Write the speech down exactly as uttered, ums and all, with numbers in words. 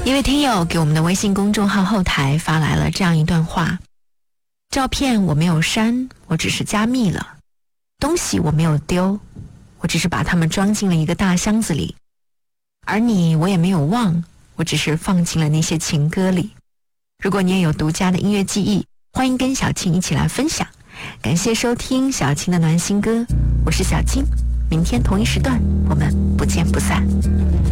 一位听友给我们的微信公众号后台发来了这样一段话：照片我没有删，我只是加密了；东西我没有丢，我只是把它们装进了一个大箱子里；而你我也没有忘，我只是放进了那些情歌里。如果你也有独家的音乐记忆，欢迎跟小青一起来分享。感谢收听小青的暖心歌，我是小青，明天同一时段我们不见不散。